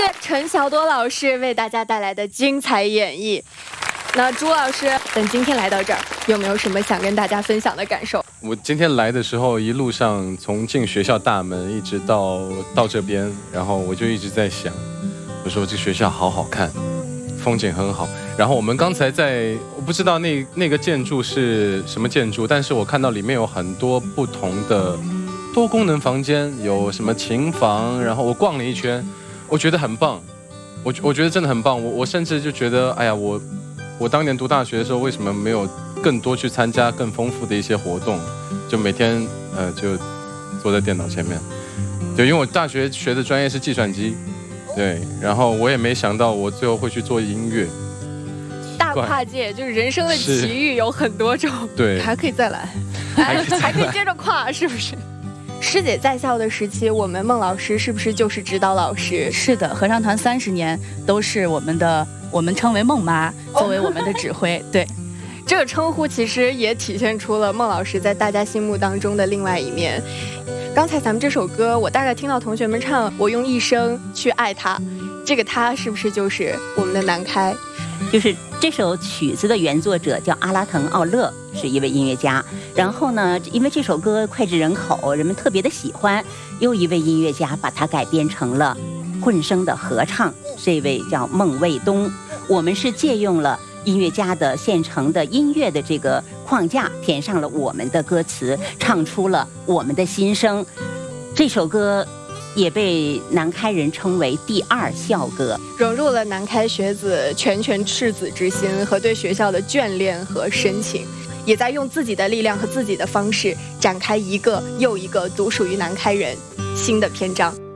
是陈晓多老师为大家带来的精彩演绎。那朱老师，等今天来到这儿，有没有什么想跟大家分享的感受？ 我今天来的时候，一路上从进学校大门一直到这边，然后我就一直在想，我说这学校好好看，风景很好。然后我们刚才我不知道那个建筑是什么建筑，但是我看到里面有很多不同的多功能房间，有什么琴房，然后我逛了一圈，我觉得很棒，我觉得真的很棒。我甚至就觉得，哎呀，我当年读大学的时候，为什么没有更多去参加更丰富的一些活动？就每天就坐在电脑前面，对，因为我大学学的专业是计算机，对，然后我也没想到我最后会去做音乐。 大跨界就是人生的奇遇有很多种， 对， 还可以再来， 还可以接着跨，是不是？师姐在校的时期，我们孟老师是不是就是指导老师？ 是的，合唱团30年都是我们称为孟妈，作为我们的指挥。对， 这个称呼其实也体现出了孟老师在大家心目当中的另外一面。刚才咱们这首歌，我大概听到同学们唱"我用一生去爱他"，这个他是不是就是我们的南开？ 就是这首曲子的原作者叫阿拉腾·奥勒，是一位音乐家。然后呢，因为这首歌脍炙人口，人们特别的喜欢，又一位音乐家把它改编成了混声的合唱，这位叫孟卫东。我们是借用了音乐家的现成的音乐的这个框架，填上了我们的歌词，唱出了我们的心声。这首歌也被南开人称为第2校歌， 融入了南开学子拳赤子之心和对学校的眷恋和深情，也在用自己的力量和自己的方式展开一个又一个独属于南开人新的篇章。